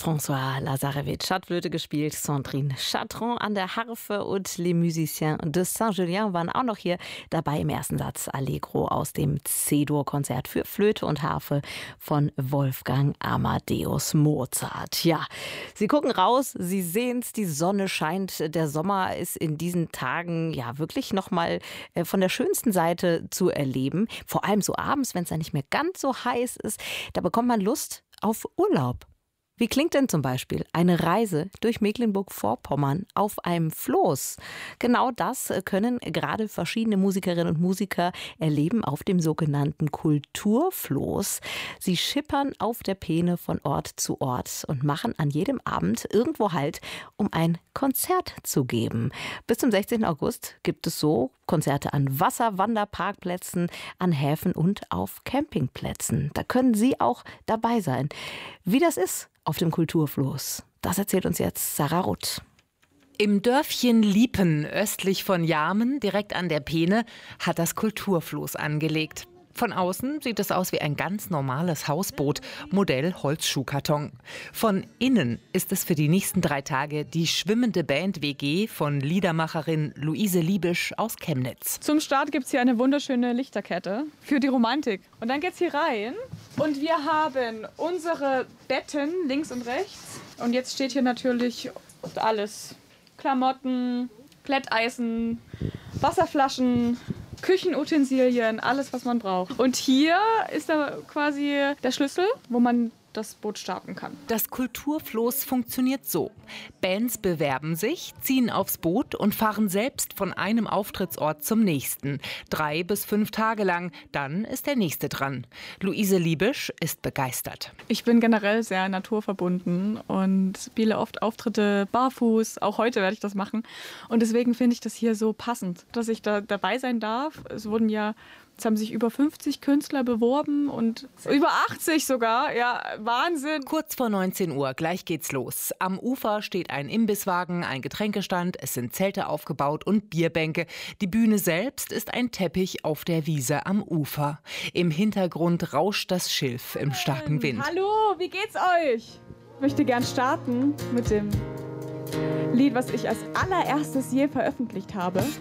François Lazarevitch hat Flöte gespielt, Sandrine Chatron an der Harfe und Les Musiciens de Saint-Julien waren auch noch hier dabei im ersten Satz. Allegro aus dem C-Dur-Konzert für Flöte und Harfe von Wolfgang Amadeus Mozart. Ja, Sie gucken raus, Sie sehen es, die Sonne scheint. Der Sommer ist in diesen Tagen ja wirklich nochmal von der schönsten Seite zu erleben. Vor allem so abends, wenn es ja nicht mehr ganz so heiß ist, da bekommt man Lust auf Urlaub. Wie klingt denn zum Beispiel eine Reise durch Mecklenburg-Vorpommern auf einem Floß? Genau das können gerade verschiedene Musikerinnen und Musiker erleben auf dem sogenannten Kulturfloß. Sie schippern auf der Peene von Ort zu Ort und machen an jedem Abend irgendwo Halt, um ein Konzert zu geben. Bis zum 16. August gibt es so Konzerte an Wasserwanderparkplätzen, an Häfen und auf Campingplätzen. Da können Sie auch dabei sein. Wie das ist auf dem Kulturfloß, das erzählt uns jetzt Sarah Rutt. Im Dörfchen Liepen, östlich von Jarmen, direkt an der Peene, hat das Kulturfloß angelegt. Von außen sieht es aus wie ein ganz normales Hausboot, Modell Holzschuhkarton. Von innen ist es für die nächsten 3 Tage die schwimmende Band-WG von Liedermacherin Luise Liebisch aus Chemnitz. Zum Start gibt es hier eine wunderschöne Lichterkette für die Romantik. Und dann geht's hier rein und wir haben unsere Betten links und rechts. Und jetzt steht hier natürlich alles. Klamotten, Plätteisen, Wasserflaschen, Küchenutensilien, alles, was man braucht. Und hier ist da quasi der Schlüssel, wo man das Boot starten kann. Das Kulturfloß funktioniert so. Bands bewerben sich, ziehen aufs Boot und fahren selbst von einem Auftrittsort zum nächsten. 3 bis 5 Tage lang, dann ist der nächste dran. Luise Liebisch ist begeistert. Ich bin generell sehr naturverbunden und spiele oft Auftritte barfuß. Auch heute werde ich das machen. Und deswegen finde ich das hier so passend, dass ich da dabei sein darf. Es haben sich über 50 Künstler beworben und über 80 sogar. Ja, Wahnsinn. Kurz vor 19 Uhr, gleich geht's los. Am Ufer steht ein Imbisswagen, ein Getränkestand, es sind Zelte aufgebaut und Bierbänke. Die Bühne selbst ist ein Teppich auf der Wiese am Ufer. Im Hintergrund rauscht das Schilf im starken Wind. Hallo, wie geht's euch? Ich möchte gern starten mit dem Lied, was ich als allererstes je veröffentlicht habe.